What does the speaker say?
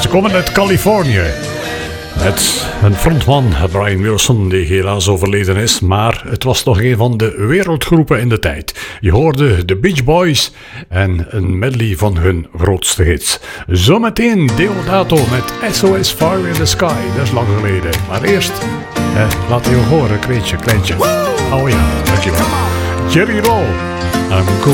komen uit Californië. Met een frontman, Brian Wilson, die helaas overleden is, maar het was nog een van de wereldgroepen in de tijd. Je hoorde de Beach Boys en een medley van hun grootste hits. Zometeen Deodato met SOS Fire in the Sky, dat is lang geleden. Maar eerst, laat je horen, kleintje. Oh ja, dankjewel. Jerry Roll, I'm cool.